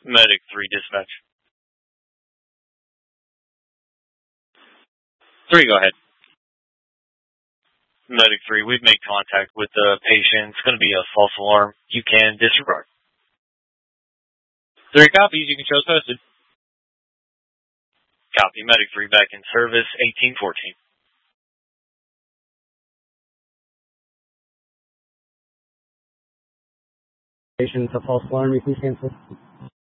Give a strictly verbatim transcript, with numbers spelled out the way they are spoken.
Medic three, dispatch. three, go ahead. Medic three, we've made contact with the patient. It's going to be a false alarm. You can disregard. three copies. You can show us posted. Copy. Medic three back in service, eighteen fourteen. Patient, it's a false alarm. You can cancel.